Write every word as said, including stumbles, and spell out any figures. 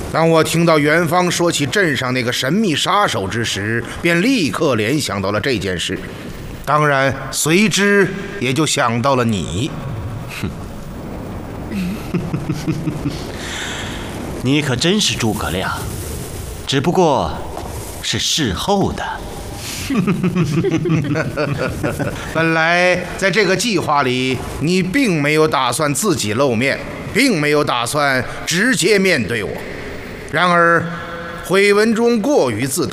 当我听到远方说起镇上那个神秘杀手之时，便立刻联想到了这件事，当然随之也就想到了你。 哼，你可真是诸葛亮，只不过是事后的。 本来在这个计划里，你并没有打算自己露面，并没有打算直接面对我。然而，回文中过于自大。